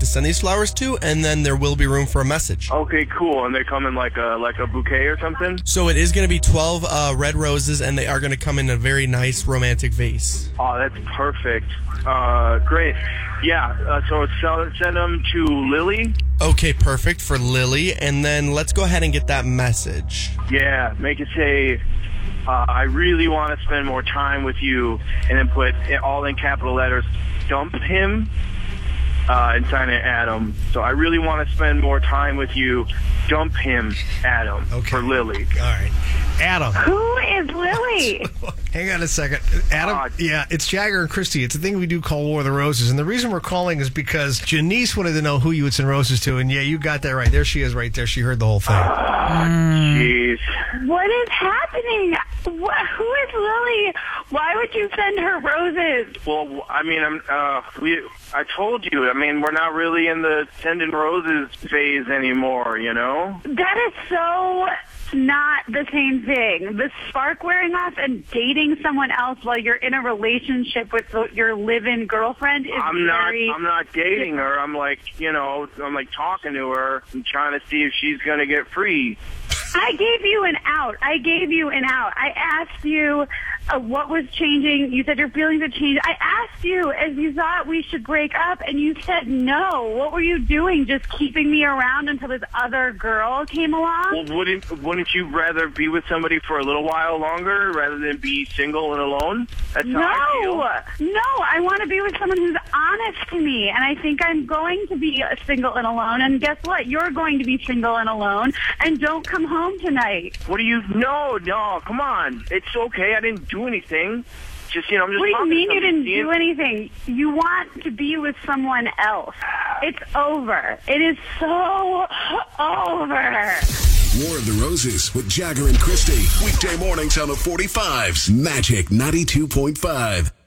to send these flowers to, and then there will be room for a message. Okay, cool. And they come in like a bouquet or something? So it is going to be 12 red roses, and they are going to come in a very nice romantic vase. Oh, that's perfect. Great. Yeah, so send them to Lily. Okay, perfect, for Lily. And then let's go ahead and get that message. Yeah, make it say, I really want to spend more time with you, and then put it all in capital letters, dump him, and sign it Adam. So I really want to spend more time with you, dump him, Adam, for Lily. All right. Adam. Who is Lily? Hang on a second. Adam, yeah, it's Jagger and Christy. It's a thing we do called War of the Roses. And the reason we're calling is because Janice wanted to know who you would send roses to. And yeah, you got that right. There she is right there. She heard the whole thing. Jeez. What is happening? Who is Lily? Why would you send her roses? Well, I mean, I told you. I mean, we're not really in the sending roses phase anymore, you know? That is so not the same thing. The spark wearing off and dating someone else while you're in a relationship with your live-in girlfriend is I'm not dating her. I'm like, talking to her and trying to see if she's going to get free. I gave you an out. I asked you what was changing. You said your feelings had changed. I asked you if you thought we should break up, and you said no. What were you doing? Just keeping me around until this other girl came along? Well, wouldn't you rather be with somebody for a little while longer rather than be single and alone? That's how I feel. No, I want to be with someone who's honest to me, and I think I'm going to be single and alone. And guess what? You're going to be single and alone, and don't come home tonight. What do you? No, come on. It's okay. I didn't do anything. Just, I'm just. What do you mean you didn't do anything? You want to be with someone else. It's over. It is so over. War of the Roses with Jagger and Christy. Weekday mornings on the 45s. Magic 92.5.